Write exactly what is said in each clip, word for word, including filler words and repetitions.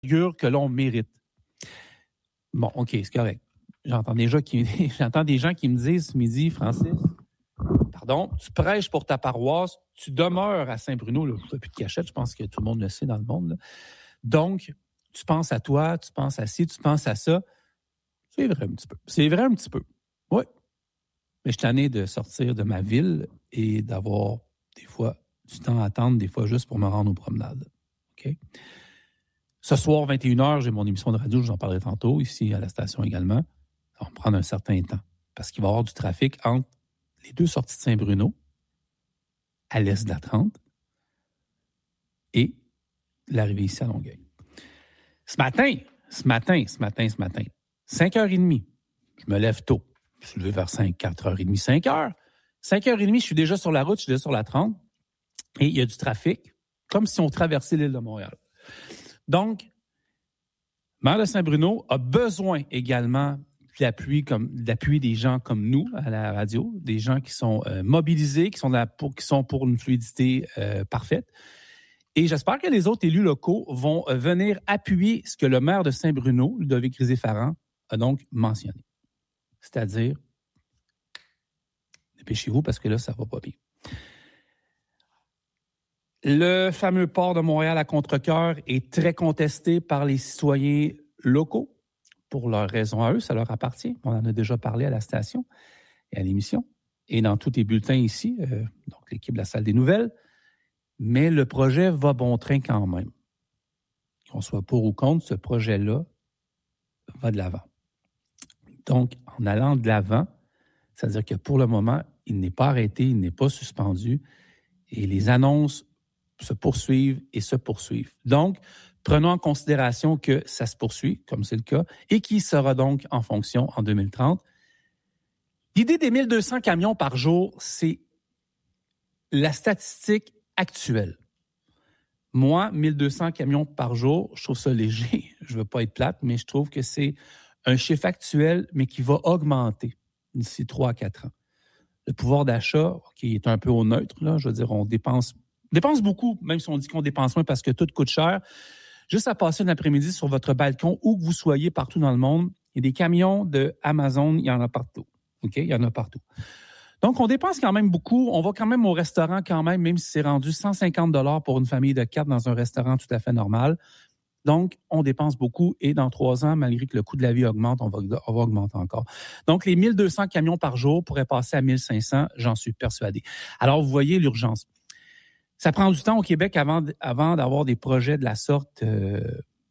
d'envergure que l'on mérite. Bon, OK, c'est correct. J'entends déjà qui, j'entends des gens qui me disent ce midi, Francis, pardon, tu prêches pour ta paroisse, tu demeures à Saint-Bruno, là, je ne fais plus de cachette, je pense que tout le monde le sait dans le monde. Là. Donc, tu penses à toi, tu penses à ci, tu penses à ça. C'est vrai un petit peu. C'est vrai un petit peu. Oui. Mais je suis tanné de sortir de ma ville et d'avoir des fois du temps à attendre, des fois juste pour me rendre aux promenades. OK? Ce soir, vingt et une heures, j'ai mon émission de radio, j'en parlerai tantôt, ici à la station également. Ça va me prendre un certain temps parce qu'il va y avoir du trafic entre les deux sorties de Saint-Bruno, à l'est de la trente, et l'arrivée ici à Longueuil. Ce matin, ce matin, ce matin, ce matin, cinq heures trente, je me lève tôt. Je suis levé vers cinq, quatre heures trente, cinq heures. cinq heures trente, je suis déjà sur la route, je suis déjà sur la trente, et il y a du trafic, comme si on traversait l'île de Montréal. Donc, Maire de Saint-Bruno a besoin également d'appui, comme, d'appui des gens comme nous à la radio, des gens qui sont euh, mobilisés, qui sont, là pour, qui sont pour une fluidité euh, parfaite. Et j'espère que les autres élus locaux vont euh, venir appuyer ce que le maire de Saint-Bruno, Ludovic Risé-Farrand, a donc mentionné. C'est-à-dire, dépêchez-vous parce que là, ça va pas bien. Le fameux port de Montréal à Contrecœur est très contesté par les citoyens locaux pour leurs raisons à eux, ça leur appartient. On en a déjà parlé à la station et à l'émission et dans tous les bulletins ici, euh, donc l'équipe de la salle des nouvelles. Mais le projet va bon train quand même. Qu'on soit pour ou contre, ce projet-là va de l'avant. Donc, en allant de l'avant, c'est-à-dire que pour le moment, il n'est pas arrêté, il n'est pas suspendu et les annonces se poursuivent et se poursuivent. Donc, prenons en considération que ça se poursuit, comme c'est le cas, et qui sera donc en fonction en deux mille trente. L'idée des mille deux cents camions par jour, c'est la statistique actuelle. Moi, mille deux cents camions par jour, je trouve ça léger. Je ne veux pas être plate, mais je trouve que c'est un chiffre actuel, mais qui va augmenter d'ici trois à quatre ans. Le pouvoir d'achat, qui est un peu au neutre, là, je veux dire, on dépense On dépense beaucoup, même si on dit qu'on dépense moins parce que tout coûte cher. Juste à passer un après-midi sur votre balcon, où que vous soyez partout dans le monde, il y a des camions de Amazon, il y en a partout. OK? Il y en a partout. Donc, on dépense quand même beaucoup. On va quand même au restaurant quand même, même si c'est rendu cent cinquante dollars pour une famille de quatre dans un restaurant tout à fait normal. Donc, on dépense beaucoup et dans trois ans, malgré que le coût de la vie augmente, on va, on va augmenter encore. Donc, les mille deux cents camions par jour pourraient passer à mille cinq cents, j'en suis persuadé. Alors, vous voyez l'urgence. Ça prend du temps au Québec avant, avant d'avoir des projets de la sorte euh,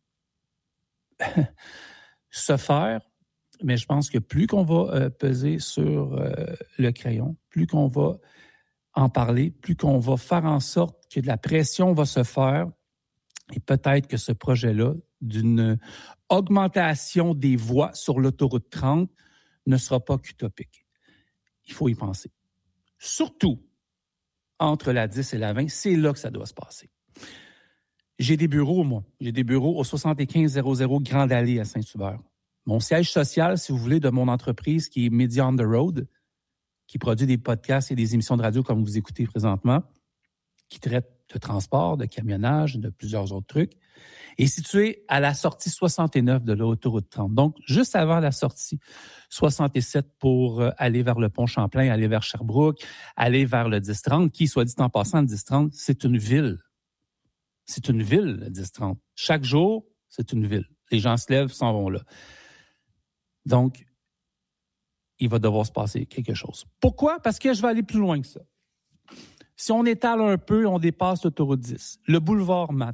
se faire, mais je pense que plus qu'on va euh, peser sur euh, le crayon, plus qu'on va en parler, plus qu'on va faire en sorte que de la pression va se faire, et peut-être que ce projet-là, d'une augmentation des voies sur l'autoroute trente, ne sera pas qu'utopique. Il faut y penser. Surtout entre la dix et la vingt, c'est là que ça doit se passer. J'ai des bureaux, moi. J'ai des bureaux au soixante-quinze zéro zéro Grande Allée à Saint-Hubert. Mon siège social, si vous voulez, de mon entreprise qui est Media on the Road, qui produit des podcasts et des émissions de radio comme vous écoutez présentement, qui traite de transport, de camionnage, de plusieurs autres trucs, est situé à la sortie soixante-neuf de l'autoroute trente. Donc, juste avant la sortie soixante-sept pour aller vers le pont Champlain, aller vers Sherbrooke, aller vers le dix trente, qui, soit dit en passant, le dix trente, c'est une ville. C'est une ville, le dix trente. Chaque jour, c'est une ville. Les gens se lèvent, s'en vont là. Donc, il va devoir se passer quelque chose. Pourquoi? Parce que je vais aller plus loin que ça. Si on étale un peu, on dépasse l'autoroute dix, le boulevard Matt,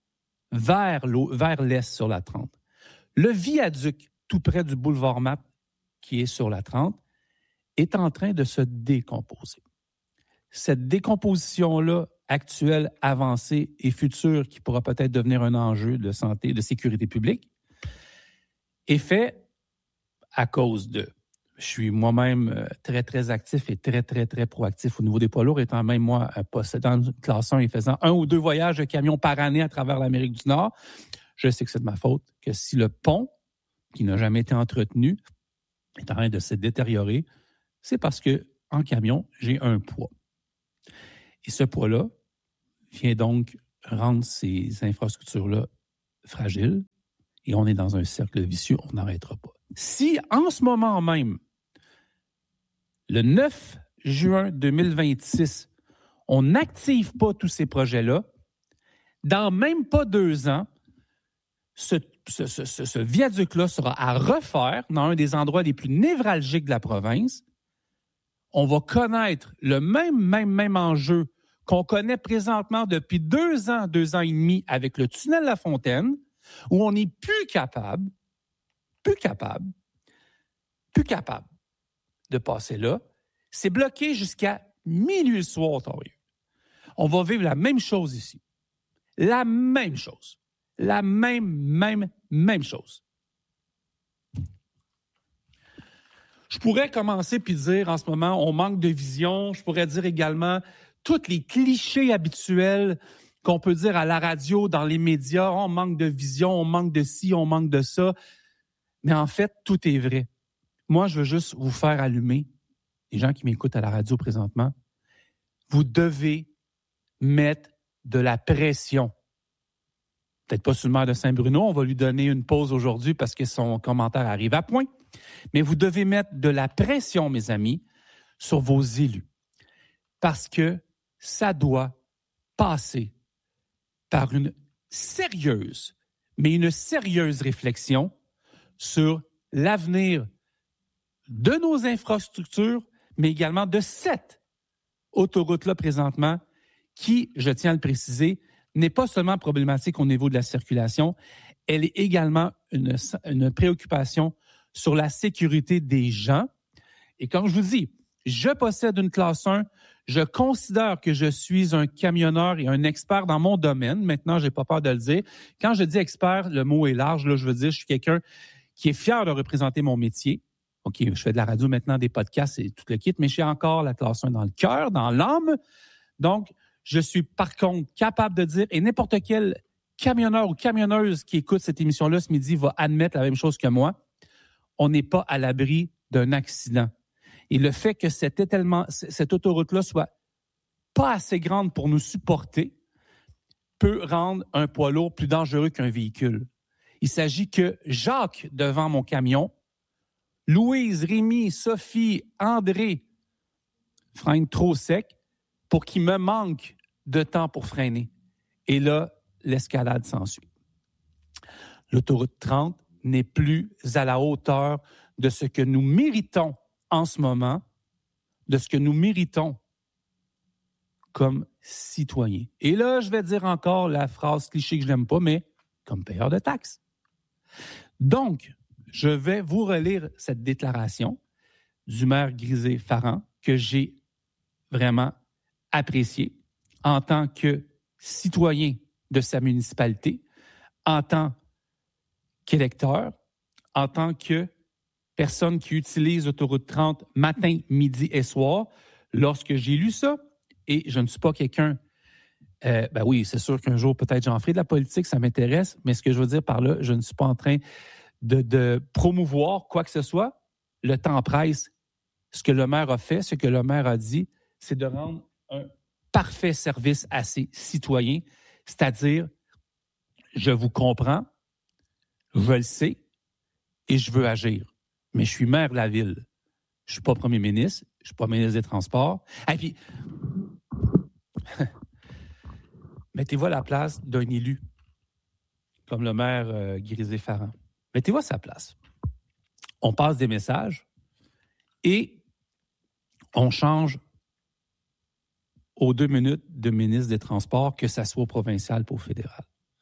vers, vers l'est sur la trente. Le viaduc, tout près du boulevard Matt, qui est sur la trente, est en train de se décomposer. Cette décomposition-là, actuelle, avancée et future, qui pourra peut-être devenir un enjeu de santé, de sécurité publique, est fait à cause de... Je suis moi-même très, très actif et très, très, très proactif au niveau des poids lourds, étant même moi possédant une classe un et faisant un ou deux voyages de camion par année à travers l'Amérique du Nord. Je sais que c'est de ma faute, que si le pont, qui n'a jamais été entretenu, est en train de se détériorer, c'est parce que en camion, j'ai un poids. Et ce poids-là vient donc rendre ces infrastructures-là fragile et on est dans un cercle vicieux, on n'arrêtera pas. Si, en ce moment même, le neuf juin deux mille vingt-six, on n'active pas tous ces projets-là, dans même pas deux ans, ce, ce, ce, ce, ce viaduc-là sera à refaire dans un des endroits les plus névralgiques de la province. On va connaître le même, même, même enjeu qu'on connaît présentement depuis deux ans, deux ans et demi avec le tunnel La Fontaine, où on n'est plus capable, plus capable, plus capable de passer là. C'est bloqué jusqu'à minuit le soir, Ontario. On va vivre la même chose ici. La même chose. La même, même, même chose. Je pourrais commencer puis dire en ce moment, on manque de vision. Je pourrais dire également tous les clichés habituels qu'on peut dire à la radio, dans les médias. On manque de vision, on manque de ci, on manque de ça. Mais en fait, tout est vrai. Moi, je veux juste vous faire allumer, les gens qui m'écoutent à la radio présentement, vous devez mettre de la pression. Peut-être pas sur le maire de Saint-Bruno, on va lui donner une pause aujourd'hui parce que son commentaire arrive à point. Mais vous devez mettre de la pression, mes amis, sur vos élus. Parce que ça doit passer par une sérieuse, mais une sérieuse réflexion sur l'avenir de nos infrastructures, mais également de cette autoroute-là présentement qui, je tiens à le préciser, n'est pas seulement problématique au niveau de la circulation, elle est également une, une préoccupation sur la sécurité des gens. Et comme je vous dis, je possède une classe un, je considère que je suis un camionneur et un expert dans mon domaine. Maintenant, je n'ai pas peur de le dire. Quand je dis expert, le mot est large. Là, je veux dire, je suis quelqu'un qui est fier de représenter mon métier. OK, je fais de la radio maintenant, des podcasts et tout le kit, mais j'ai encore la classe un dans le cœur, dans l'âme. Donc, je suis par contre capable de dire, et n'importe quel camionneur ou camionneuse qui écoute cette émission-là ce midi va admettre la même chose que moi, on n'est pas à l'abri d'un accident. Et le fait que cet étalement, cette autoroute-là soit pas assez grande pour nous supporter peut rendre un poids lourd plus dangereux qu'un véhicule. Il s'agit que Jacques, devant mon camion, Louise, Rémi, Sophie, André freinent trop sec pour qu'il me manque de temps pour freiner. Et là, l'escalade s'ensuit. L'autoroute trente n'est plus à la hauteur de ce que nous méritons en ce moment, de ce que nous méritons comme citoyens. Et là, je vais dire encore la phrase cliché que je n'aime pas, mais comme payeur de taxes. Donc, je vais vous relire cette déclaration du maire Grisé-Farrand que j'ai vraiment appréciée en tant que citoyen de sa municipalité, en tant qu'électeur, en tant que personne qui utilise l'autoroute trente matin, midi et soir. Lorsque j'ai lu ça, et je ne suis pas quelqu'un... Euh, ben oui, c'est sûr qu'un jour, peut-être, j'en ferai de la politique, ça m'intéresse, mais ce que je veux dire par là, je ne suis pas en train de, de promouvoir quoi que ce soit. Le temps presse. Ce que le maire a fait, ce que le maire a dit, c'est de rendre un parfait service à ses citoyens, c'est-à-dire, je vous comprends, je le sais, et je veux agir. Mais je suis maire de la ville. Je ne suis pas premier ministre, je ne suis pas ministre des Transports. Et puis, mettez-vous à la place d'un élu, comme le maire euh, Grisé-Farrand. Mettez-vous à sa place. On passe des messages et on change aux deux minutes de ministre des Transports, que ça soit au provincial ou au fédéral.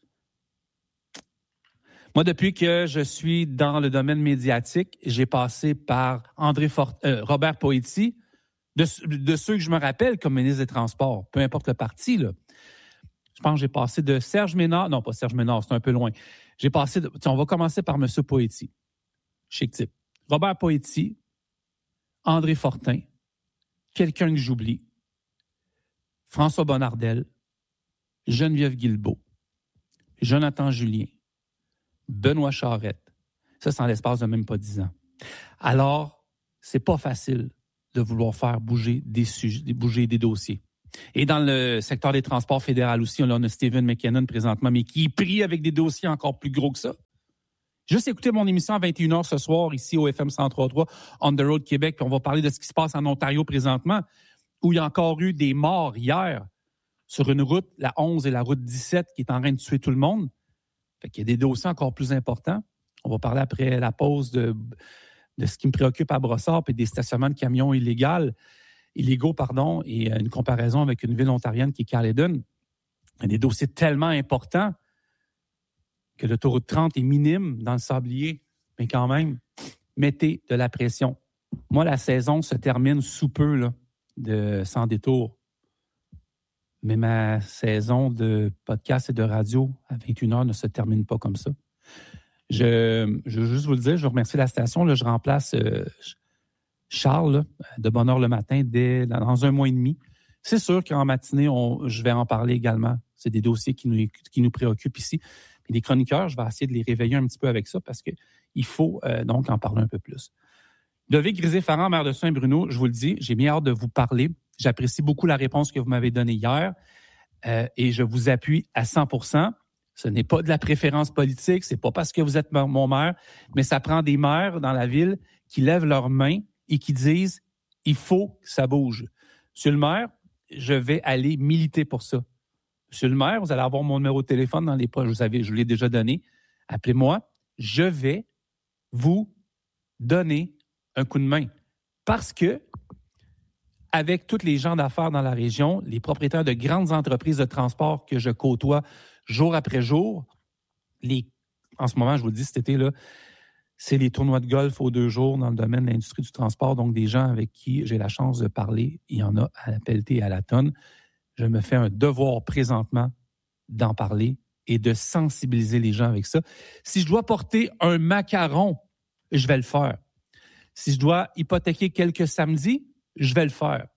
Moi, depuis que je suis dans le domaine médiatique, j'ai passé par André Fort, euh, Robert Poetti, de, de ceux que je me rappelle comme ministre des Transports, peu importe le parti, là. Je pense que j'ai passé de Serge Ménard, non pas Serge Ménard, c'est un peu loin. J'ai passé, de, on va commencer par M. Poetti, chic type. Robert Poetti, André Fortin, quelqu'un que j'oublie, François Bonnardel, Geneviève Guilbeault, Jonathan Julien, Benoît Charette. Ça, c'est en l'espace de même pas dix ans. Alors, c'est pas facile de vouloir faire bouger des sujets, bouger des dossiers. Et dans le secteur des transports fédéral aussi, on a Stephen McKinnon présentement, mais qui est pris avec des dossiers encore plus gros que ça. Juste écoutez mon émission à vingt et une heures ce soir, ici au F M cent trois virgule trois, On the Road Québec, puis on va parler de ce qui se passe en Ontario présentement, où il y a encore eu des morts hier sur une route, la onze et la route dix-sept, qui est en train de tuer tout le monde. Fait qu'il y a des dossiers encore plus importants. On va parler après la pause de, de ce qui me préoccupe à Brossard, puis des stationnements de camions illégaux, illégaux, pardon, et une comparaison avec une ville ontarienne qui est Caledon. Il y a des dossiers tellement importants que l'autoroute trente est minime dans le sablier, mais quand même, mettez de la pression. Moi, la saison se termine sous peu, là, de Sans détour. Mais ma saison de podcast et de radio à vingt et une heures ne se termine pas comme ça. Je, je veux juste vous le dire, je remercie la station. Là, je remplace euh, Charles là, de Bonne Heure le matin dès, dans un mois et demi. C'est sûr qu'en matinée, on, je vais en parler également. C'est des dossiers qui nous, qui nous préoccupent ici. Et les chroniqueurs, je vais essayer de les réveiller un petit peu avec ça parce qu'il faut euh, donc en parler un peu plus. Ludovic Grisé-Farrand, maire de Saint-Bruno, je vous le dis, j'ai bien hâte de vous parler. J'apprécie beaucoup la réponse que vous m'avez donnée hier euh, et je vous appuie à cent pour cent. Ce n'est pas de la préférence politique, c'est pas parce que vous êtes mon maire, mais ça prend des maires dans la ville qui lèvent leurs mains et qui disent « il faut que ça bouge ». Monsieur le maire, je vais aller militer pour ça. Monsieur le maire, vous allez avoir mon numéro de téléphone dans les poches, vous savez, je vous l'ai déjà donné. Appelez-moi, je vais vous donner un coup de main. Parce que, avec tous les gens d'affaires dans la région, les propriétaires de grandes entreprises de transport que je côtoie jour après jour, les, en ce moment, je vous le dis, cet été-là, c'est les tournois de golf aux deux jours dans le domaine de l'industrie du transport. Donc, des gens avec qui j'ai la chance de parler, il y en a à la pelletée et à la tonne. Je me fais un devoir présentement d'en parler et de sensibiliser les gens avec ça. Si je dois porter un macaron, je vais le faire. Si je dois hypothéquer quelques samedis, je vais le faire.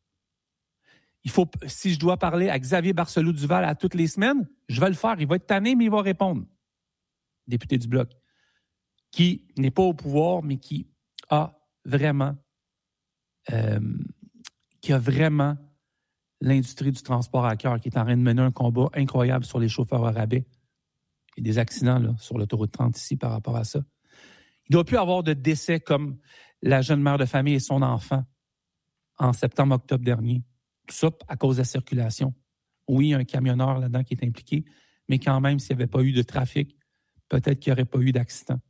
Il faut, si je dois parler à Xavier Barcelou-Duval à toutes les semaines, je vais le faire. Il va être tanné, mais il va répondre. Député du Bloc, qui n'est pas au pouvoir, mais qui a vraiment, euh, qui a vraiment l'industrie du transport à cœur, qui est en train de mener un combat incroyable sur les chauffeurs à rabais. Il y a des accidents là, sur l'autoroute trente ici par rapport à ça. Il ne doit plus avoir de décès comme la jeune mère de famille et son enfant en septembre-octobre dernier. Tout ça à cause de la circulation. Oui, il y a un camionneur là-dedans qui est impliqué, mais quand même, s'il n'y avait pas eu de trafic, peut-être qu'il n'y aurait pas eu d'accident.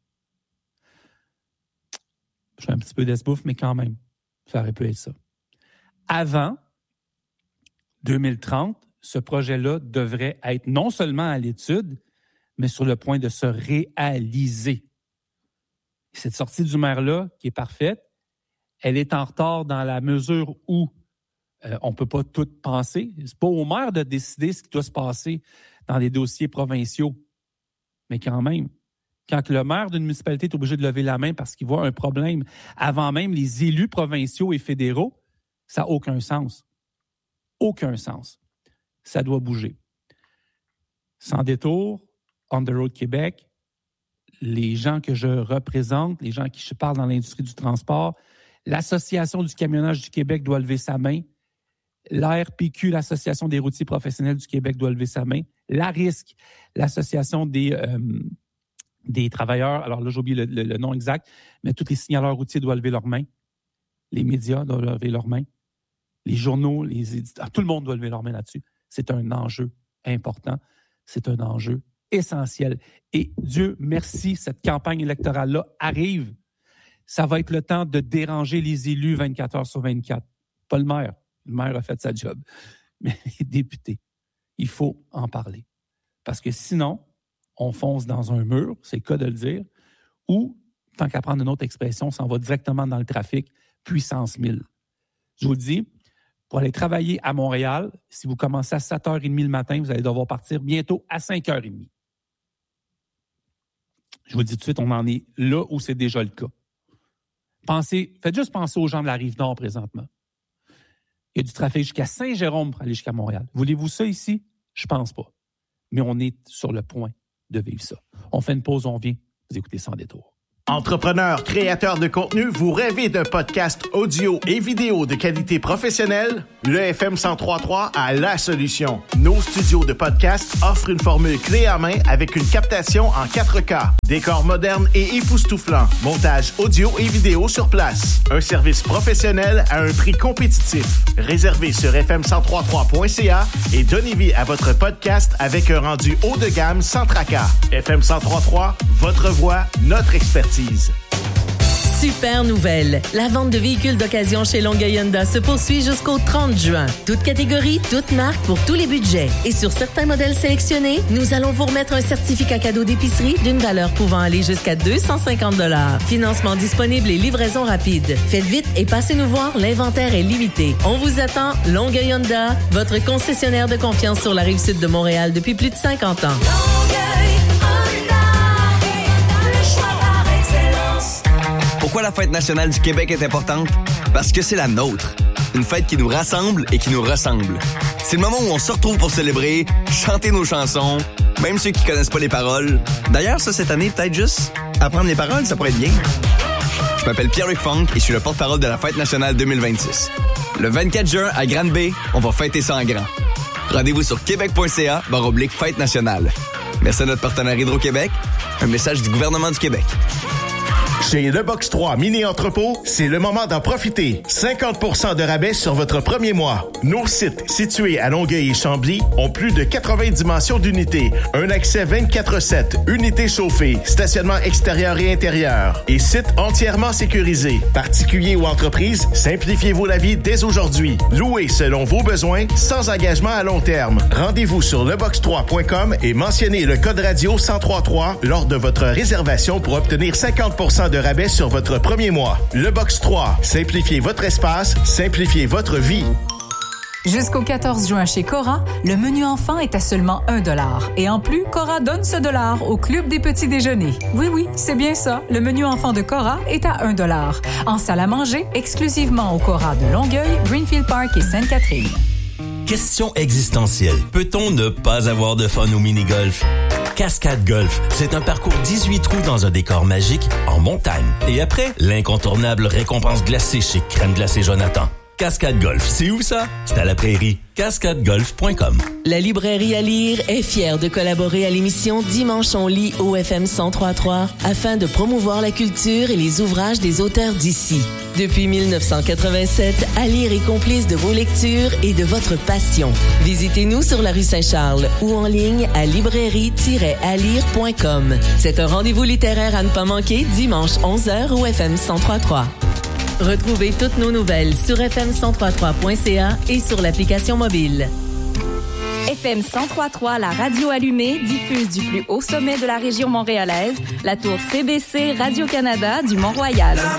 Je suis un petit peu d'esbouffe, mais quand même, ça aurait pu être ça. Avant deux mille trente, ce projet-là devrait être non seulement à l'étude, mais sur le point de se réaliser. Cette sortie du maire-là, qui est parfaite, elle est en retard dans la mesure où euh, on ne peut pas tout penser. Ce n'est pas au maire de décider ce qui doit se passer dans les dossiers provinciaux. Mais quand même, quand le maire d'une municipalité est obligé de lever la main parce qu'il voit un problème avant même les élus provinciaux et fédéraux, ça n'a aucun sens. Aucun sens. Ça doit bouger. Sans détour, On the Road Québec, les gens que je représente, les gens à qui je parle dans l'industrie du transport, l'Association du camionnage du Québec doit lever sa main. L'A R P Q, l'Association des routiers professionnels du Québec, doit lever sa main. l'ARISC, l'Association des, euh, des travailleurs, alors là, j'ai oublié le, le, le nom exact, mais tous les signaleurs routiers doivent lever leurs mains. Les médias doivent lever leurs mains. Les journaux, les éditeurs, tout le monde doit lever leurs mains là-dessus. C'est un enjeu important. C'est un enjeu essentiel. Et Dieu merci, cette campagne électorale-là arrive. Ça va être le temps de déranger les élus vingt-quatre heures sur vingt-quatre. Pas le maire. Le maire a fait sa job. Mais les députés, il faut en parler. Parce que sinon, on fonce dans un mur, c'est le cas de le dire, ou, tant qu'à prendre une autre expression, on s'en va directement dans le trafic, puissance mille. Je vous le dis, pour aller travailler à Montréal, si vous commencez à sept heures trente le matin, vous allez devoir partir bientôt à cinq heures trente. Je vous le dis tout de suite, on en est là où c'est déjà le cas. Pensez, faites juste penser aux gens de la Rive-Nord présentement. Il y a du trafic jusqu'à Saint-Jérôme pour aller jusqu'à Montréal. Voulez-vous ça ici? Je pense pas. Mais on est sur le point de vivre ça. On fait une pause, on vient. Vous écoutez Sans détour. Entrepreneurs, créateurs de contenu, vous rêvez d'un podcast audio et vidéo de qualité professionnelle? Le F M cent trois virgule trois a la solution. Nos studios de podcast offrent une formule clé en main avec une captation en quatre K, décor moderne et époustouflant, montage audio et vidéo sur place. Un service professionnel à un prix compétitif. Réservé sur f m cent trois virgule trois point c a et donnez vie à votre podcast avec un rendu haut de gamme sans tracas. F M cent trois virgule trois, votre voix, notre expertise. Super nouvelle! La vente de véhicules d'occasion chez Longueuil Honda se poursuit jusqu'au trente juin. Toutes catégories, toutes marques pour tous les budgets. Et sur certains modèles sélectionnés, nous allons vous remettre un certificat cadeau d'épicerie d'une valeur pouvant aller jusqu'à deux cent cinquante dollars. Financement disponible et livraison rapide. Faites vite et passez nous voir, l'inventaire est limité. On vous attend, Longueuil Honda, votre concessionnaire de confiance sur la rive sud de Montréal depuis plus de cinquante ans. Longueuil Honda, le choix par excellence. Pourquoi la fête nationale du Québec est importante? Parce que c'est la nôtre. Une fête qui nous rassemble et qui nous ressemble. C'est le moment où on se retrouve pour célébrer, chanter nos chansons, même ceux qui connaissent pas les paroles. D'ailleurs, ça, cette année, peut-être juste apprendre les paroles, ça pourrait être bien. Je m'appelle Pierre-Luc Funk et je suis le porte-parole de la fête nationale deux mille vingt-six. Le vingt-quatre juin, à Grande-Bay, on va fêter ça en grand. Rendez-vous sur québec point c a barre oblique fête nationale. Merci à notre partenaire Hydro-Québec. Un message du gouvernement du Québec. Chez Le Box trois Mini Entrepôt, c'est le moment d'en profiter. cinquante pour cent de rabais sur votre premier mois. Nos sites, situés à Longueuil et Chambly, ont plus de quatre-vingts dimensions d'unités, un accès vingt-quatre sept, unités chauffées, stationnement extérieur et intérieur, et site entièrement sécurisé. Particuliers ou entreprises, simplifiez-vous la vie dès aujourd'hui. Louez selon vos besoins, sans engagement à long terme. Rendez-vous sur le box trois point com et mentionnez le code radio cent trois virgule trois lors de votre réservation pour obtenir cinquante pour cent de rabais sur votre premier mois. Le Box trois. Simplifiez votre espace, simplifiez votre vie. Jusqu'au quatorze juin chez Cora, le menu enfant est à seulement un dollar. Et en plus, Cora donne ce dollar au Club des petits déjeuners. Oui, oui, c'est bien ça. Le menu enfant de Cora est à un dollar. En salle à manger, exclusivement au Cora de Longueuil, Greenfield Park et Sainte-Catherine. Question existentielle. Peut-on ne pas avoir de fun au mini-golf? Cascade Golf, c'est un parcours dix-huit trous dans un décor magique en montagne. Et après, l'incontournable récompense glacée chez Crème Glacée Jonathan. Cascade Golf, c'est où ça? C'est à la prairie. cascade golf point com. La librairie à lire est fière de collaborer à l'émission Dimanche on lit au F M cent trois virgule trois afin de promouvoir la culture et les ouvrages des auteurs d'ici. Depuis mille neuf cent quatre-vingt-sept, à lire est complice de vos lectures et de votre passion. Visitez-nous sur la rue Saint-Charles ou en ligne à librairie tiret à lire point com. C'est un rendez-vous littéraire à ne pas manquer dimanche onze heures au F M cent trois virgule trois. Retrouvez toutes nos nouvelles sur f m cent trois virgule trois point c a et sur l'application mobile. F M cent trois virgule trois, la radio allumée, diffuse du plus haut sommet de la région montréalaise, la tour C B C Radio-Canada du Mont-Royal.